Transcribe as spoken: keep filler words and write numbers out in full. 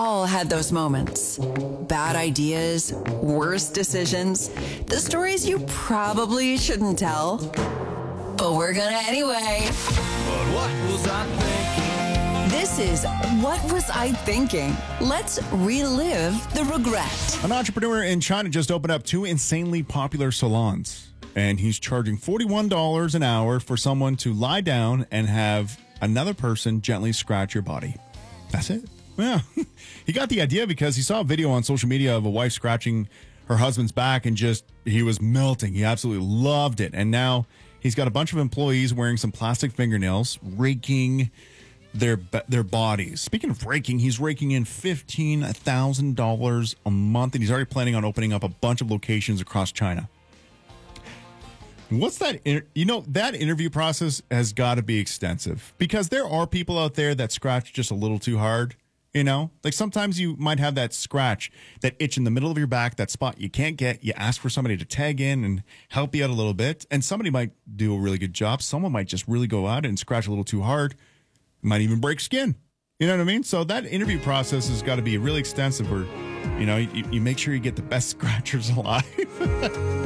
all had those moments. Bad ideas, worse decisions, the stories you probably shouldn't tell. But we're gonna anyway. But what was I thinking? This is What Was I Thinking? Let's relive the regret. An entrepreneur in China just opened up two insanely popular salons, and he's charging forty-one dollars an hour for someone to lie down and have another person gently scratch your body. That's it. Yeah. He got the idea because he saw a video on social media of a wife scratching her husband's back and just, he was melting. He absolutely loved it. And now he's got a bunch of employees wearing some plastic fingernails, raking their their bodies. Speaking of raking, he's raking in fifteen thousand dollars a month, and he's already planning on opening up a bunch of locations across China. What's that? You know, that interview process has got to be extensive because there are people out there that scratch just a little too hard. You know, like sometimes you might have that scratch, that itch in the middle of your back, that spot you can't get. You ask for somebody to tag in and help you out a little bit. And somebody might do a really good job. Someone might just really go out and scratch a little too hard. Might even break skin. You know what I mean? So that interview process has got to be really extensive where, you know, you, you make sure you get the best scratchers alive.